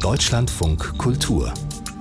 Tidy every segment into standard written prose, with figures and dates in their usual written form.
Deutschlandfunk Kultur.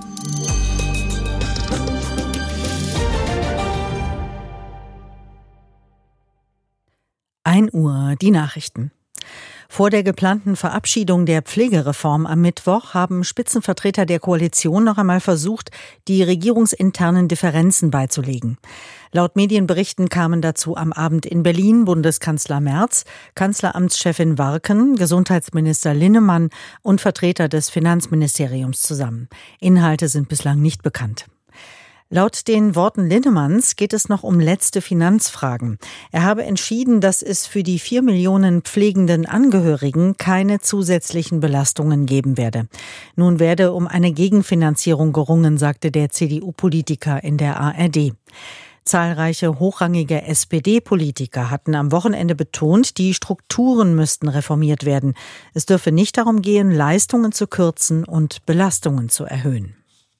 1 Uhr, die Nachrichten. Vor der geplanten Verabschiedung der Pflegereform am Mittwoch haben Spitzenvertreter der Koalition noch einmal versucht, die regierungsinternen Differenzen beizulegen. Laut Medienberichten kamen dazu am Abend in Berlin Bundeskanzler Merz, Kanzleramtschefin Warken, Gesundheitsminister Linnemann und Vertreter des Finanzministeriums zusammen. Inhalte sind bislang nicht bekannt. Laut den Worten Linnemanns geht es noch um letzte Finanzfragen. Er habe entschieden, dass es für die 4 Millionen pflegenden Angehörigen keine zusätzlichen Belastungen geben werde. Nun werde um eine Gegenfinanzierung gerungen, sagte der CDU-Politiker in der ARD. Zahlreiche hochrangige SPD-Politiker hatten am Wochenende betont, die Strukturen müssten reformiert werden. Es dürfe nicht darum gehen, Leistungen zu kürzen und Belastungen zu erhöhen.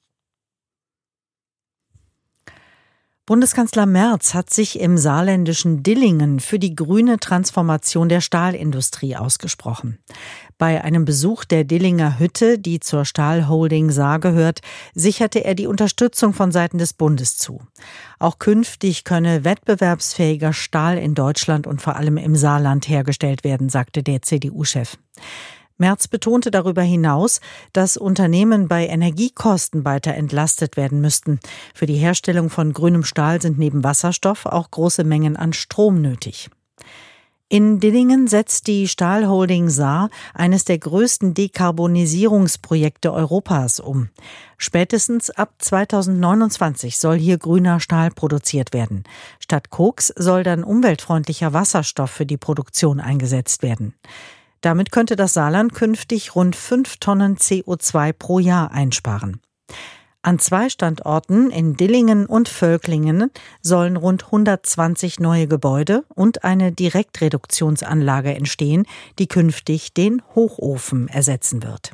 Bundeskanzler Merz hat sich im saarländischen Dillingen für die grüne Transformation der Stahlindustrie ausgesprochen. Bei einem Besuch der Dillinger Hütte, die zur Stahlholding Saar gehört, sicherte er die Unterstützung von Seiten des Bundes zu. Auch künftig könne wettbewerbsfähiger Stahl in Deutschland und vor allem im Saarland hergestellt werden, sagte der CDU-Chef. Merz betonte darüber hinaus, dass Unternehmen bei Energiekosten weiter entlastet werden müssten. Für die Herstellung von grünem Stahl sind neben Wasserstoff auch große Mengen an Strom nötig. In Dillingen setzt die Stahlholding Saar eines der größten Dekarbonisierungsprojekte Europas um. Spätestens ab 2029 soll hier grüner Stahl produziert werden. Statt Koks soll dann umweltfreundlicher Wasserstoff für die Produktion eingesetzt werden. Damit könnte das Saarland künftig rund 5 Tonnen CO2 pro Jahr einsparen. An 2 Standorten in Dillingen und Völklingen sollen rund 120 neue Gebäude und eine Direktreduktionsanlage entstehen, die künftig den Hochofen ersetzen wird.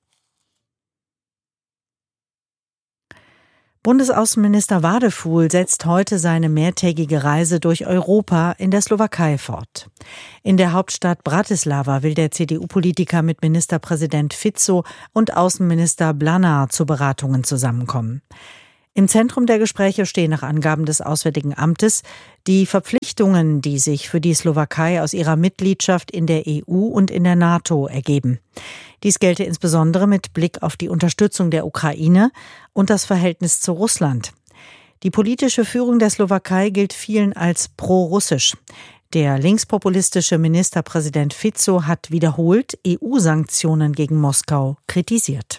Bundesaußenminister Wadefuhl setzt heute seine mehrtägige Reise durch Europa in der Slowakei fort. In der Hauptstadt Bratislava will der CDU-Politiker mit Ministerpräsident Fico und Außenminister Blanár zu Beratungen zusammenkommen. Im Zentrum der Gespräche stehen nach Angaben des Auswärtigen Amtes die Verpflichtungen, die sich für die Slowakei aus ihrer Mitgliedschaft in der EU und in der NATO ergeben. Dies gelte insbesondere mit Blick auf die Unterstützung der Ukraine und das Verhältnis zu Russland. Die politische Führung der Slowakei gilt vielen als pro-russisch. Der linkspopulistische Ministerpräsident Fico hat wiederholt EU-Sanktionen gegen Moskau kritisiert.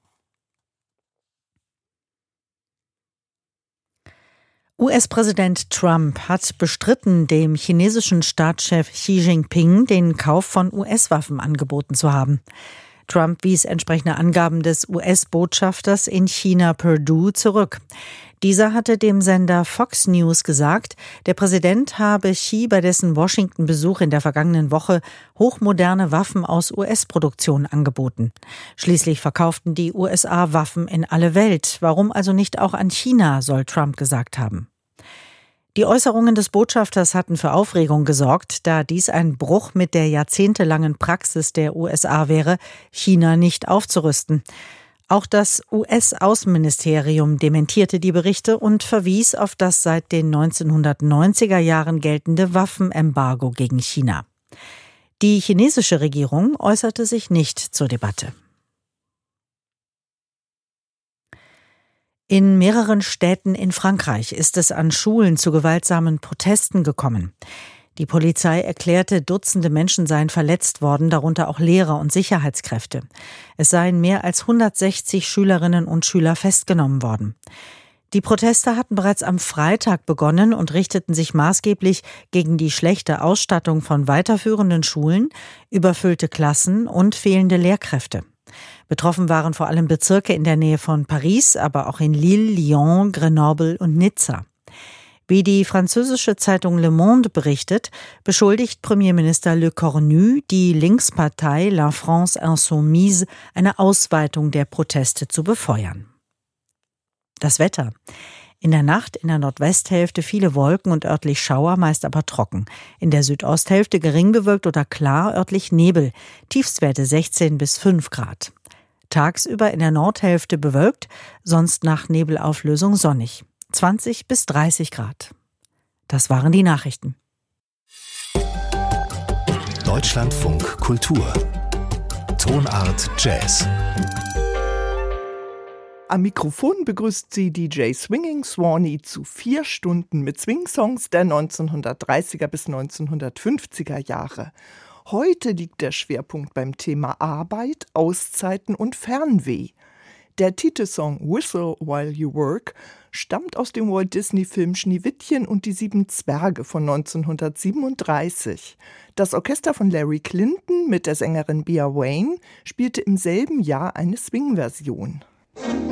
US-Präsident Trump hat bestritten, dem chinesischen Staatschef Xi Jinping den Kauf von US-Waffen angeboten zu haben. Trump wies entsprechende Angaben des US-Botschafters in China Perdue zurück. Dieser hatte dem Sender Fox News gesagt, der Präsident habe Xi bei dessen Washington-Besuch in der vergangenen Woche hochmoderne Waffen aus US-Produktion angeboten. Schließlich verkauften die USA Waffen in alle Welt. Warum also nicht auch an China, soll Trump gesagt haben. Die Äußerungen des Botschafters hatten für Aufregung gesorgt, da dies ein Bruch mit der jahrzehntelangen Praxis der USA wäre, China nicht aufzurüsten. Auch das US-Außenministerium dementierte die Berichte und verwies auf das seit den 1990er Jahren geltende Waffenembargo gegen China. Die chinesische Regierung äußerte sich nicht zur Debatte. In mehreren Städten in Frankreich ist es an Schulen zu gewaltsamen Protesten gekommen. Die Polizei erklärte, Dutzende Menschen seien verletzt worden, darunter auch Lehrer und Sicherheitskräfte. Es seien mehr als 160 Schülerinnen und Schüler festgenommen worden. Die Proteste hatten bereits am Freitag begonnen und richteten sich maßgeblich gegen die schlechte Ausstattung von weiterführenden Schulen, überfüllte Klassen und fehlende Lehrkräfte. Betroffen waren vor allem Bezirke in der Nähe von Paris, aber auch in Lille, Lyon, Grenoble und Nizza. Wie die französische Zeitung Le Monde berichtet, beschuldigt Premierminister Le Cornu die Linkspartei La France Insoumise, eine Ausweitung der Proteste zu befeuern. Das Wetter. In der Nacht in der Nordwesthälfte viele Wolken und örtlich Schauer, meist aber trocken. In der Südosthälfte gering bewölkt oder klar, örtlich Nebel. Tiefstwerte 16 bis 5 Grad. Tagsüber in der Nordhälfte bewölkt, sonst nach Nebelauflösung sonnig. 20 bis 30 Grad. Das waren die Nachrichten. Deutschlandfunk Kultur. Tonart Jazz. Am Mikrofon begrüßt sie DJ Swinging Swanee zu 4 Stunden mit Swing-Songs der 1930er bis 1950er Jahre. Heute liegt der Schwerpunkt beim Thema Arbeit, Auszeiten und Fernweh. Der Titelsong Whistle While You Work stammt aus dem Walt-Disney-Film Schneewittchen und die 7 Zwerge von 1937. Das Orchester von Larry Clinton mit der Sängerin Bea Wain spielte im selben Jahr eine Swing-Version.